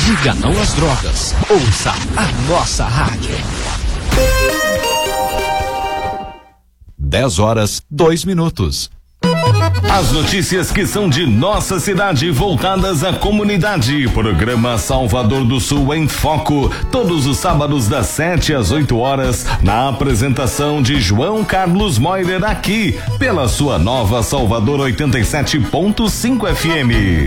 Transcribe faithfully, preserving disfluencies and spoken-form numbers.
Diga não às drogas. Ouça a nossa rádio. dez horas, dois minutos. As notícias que são de nossa cidade voltadas à comunidade. Programa Salvador do Sul em Foco. Todos os sábados das sete às oito horas. Na apresentação de João Carlos Moirer aqui. Pela sua nova Salvador oitenta e sete ponto cinco F M.